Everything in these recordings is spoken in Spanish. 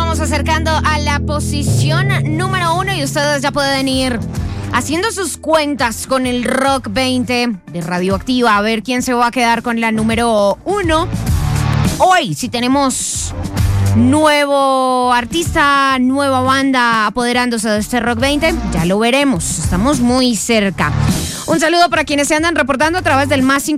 vamos acercando a la posición número 1 y ustedes ya pueden ir haciendo sus cuentas con el Rock 20 de Radioactiva a ver quién se va a quedar con la número 1. Hoy sí tenemos nuevo artista, nueva banda apoderándose de este Rock 20. Ya lo veremos, estamos muy cerca. Un saludo para quienes se andan reportando a través del más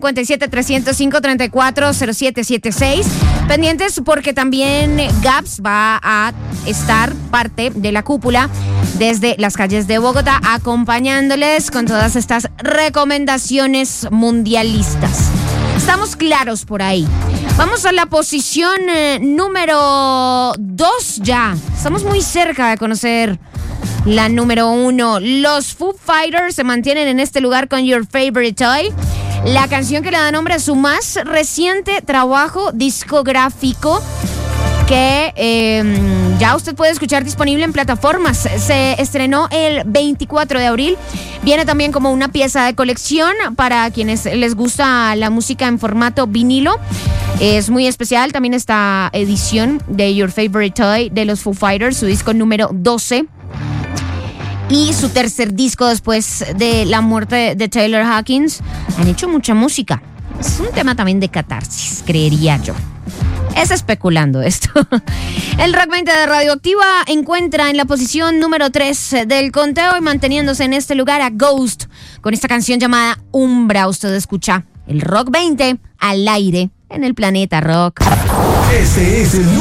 57-305-34-0776. Pendientes porque también Gaps va a estar parte de la cúpula desde las calles de Bogotá, acompañándoles con todas estas recomendaciones mundialistas. Estamos claros por ahí. Vamos a la posición número 2 ya. Estamos muy cerca de conocer la número 1. Los Foo Fighters se mantienen en este lugar con Your Favorite Toy, la canción que le da nombre a su más reciente trabajo discográfico que ya usted puede escuchar disponible en plataformas. Se estrenó el 24 de abril. Viene también como una pieza de colección para quienes les gusta la música en formato vinilo. Es muy especial también esta edición de Your Favorite Toy de los Foo Fighters, su disco número 12. Y su tercer disco después de la muerte de Taylor Hawkins. Han hecho mucha música. Es un tema también de catarsis, creería yo. Es especulando esto. El Rock 20 de Radioactiva encuentra en la posición número 3 del conteo y manteniéndose en este lugar a Ghost con esta canción llamada Umbra. Usted escucha el Rock 20 al aire en el Planeta Rock. Este es el